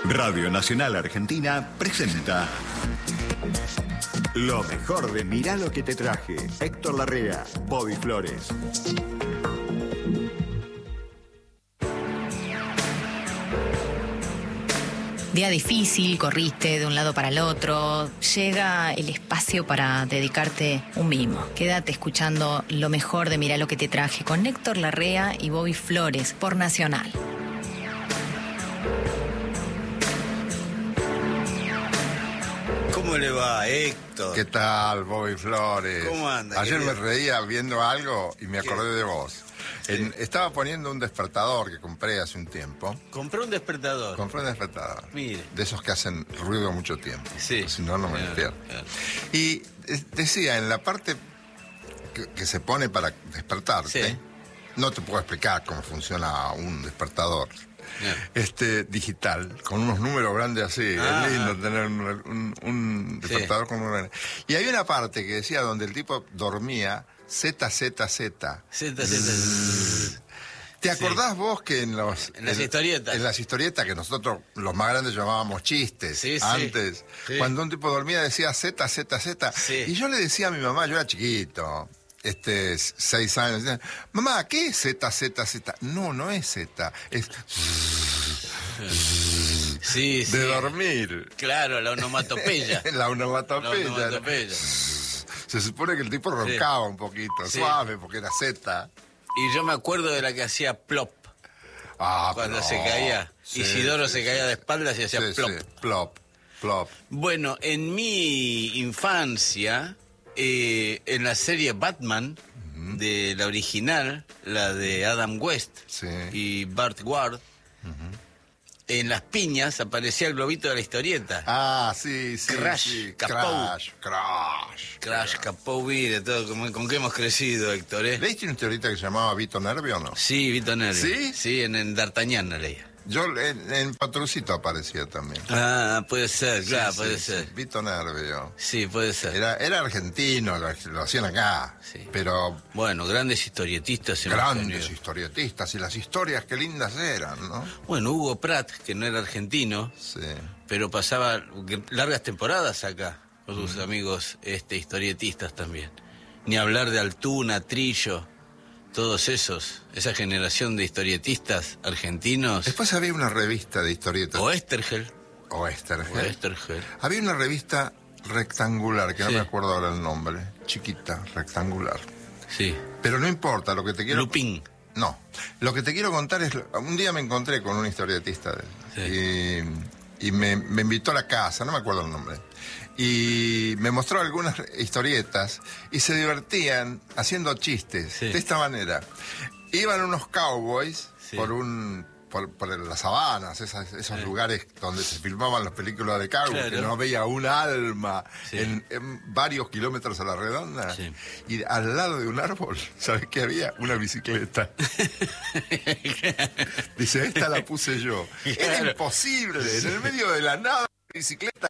Radio Nacional Argentina presenta lo mejor de Mirá lo que te traje. Héctor Larrea, Bobby Flores. Día difícil, corriste de un lado para el otro, llega el espacio para dedicarte un mimo. Quédate escuchando lo mejor de Mirá lo que te traje con Héctor Larrea y Bobby Flores por Nacional. ¿Cómo le va, Héctor? ¿Qué tal, Bobby Flores? ¿Cómo anda? Ayer querido? me reía viendo algo y me acordé de vos. Sí. Estaba poniendo un despertador que compré hace un tiempo. Compré un despertador. Compré un despertador. Mire. De esos que hacen ruido mucho tiempo. Sí. Si no, no me despierto. Y decía, en la parte que se pone para despertarte, Sí. no te puedo explicar cómo funciona un despertador. Bien. Digital, con unos números grandes así. Ah, Es lindo tener un despertador con números grandes. Y hay una parte que decía donde el tipo dormía ZZZ. ¿Te acordás vos que en las historietas? En las historietas que nosotros, los más grandes, llamábamos chistes Sí, sí. antes, Sí. cuando un tipo dormía decía ZZZ. Sí. Y yo le decía a mi mamá, yo era chiquito, 6 años, decía, mamá, ¿qué es ZZZ? No, no es Z, es Sí, sí. de dormir. Claro, la onomatopeya. La onomatopeya. La onomatopeya. Se supone que el tipo roncaba un poquito, Sí. suave, porque era Z. Y yo me acuerdo de la que hacía plop. Cuando pero- se caía. Sí, Isidoro sí, se caía de espaldas y hacía sí, plop. sí, plop, plop. Bueno, en mi infancia, en la serie Batman, de la original, la de Adam West Sí. y Burt Ward, en las piñas aparecía el globito de la historieta. Ah, sí, sí. Crash, sí. Capou. Crash. Capou, mire, todo con qué hemos crecido, Héctor, ¿eh? ¿Leíste una historieta que se llamaba Vito Nervio o no? Sí, Vito Nervi. ¿Sí? Sí, en D'Artagnan la leía. Yo en Patrucito aparecía también. Ah, puede ser, claro, Sí, puede sí, ser. sí. Vito Nervio. Sí, puede ser. Era argentino, lo hacían acá. Sí. Pero Bueno, grandes historietistas. hemos grandes tenido. historietistas. Y las historias, qué lindas eran, ¿no? Bueno, Hugo Pratt, que no era argentino, Sí. pero pasaba largas temporadas acá con sus amigos historietistas también. Ni hablar de Altuna, Trillo, todos esa generación de historietistas argentinos. Después había una revista de historietas. O Estergel. O Estergel. Estergel. Había una revista rectangular, que no Sí. me acuerdo ahora el nombre. Chiquita, rectangular. Sí. Pero no importa, lo que te quiero... Lupin. No, lo que te quiero contar es... Un día me encontré con un historietista y me invitó a la casa, no me acuerdo el nombre. Y me mostró algunas historietas y se divertían haciendo chistes Sí. de esta manera. Iban unos cowboys Sí. por las sabanas, esos lugares donde se filmaban las películas de cowboys, Claro. que no había un alma Sí. en varios kilómetros a la redonda. Sí. Y al lado de un árbol, ¿sabes qué había? Una bicicleta. Dice, esta la puse yo. Era Claro. imposible, en el medio de la nada, bicicleta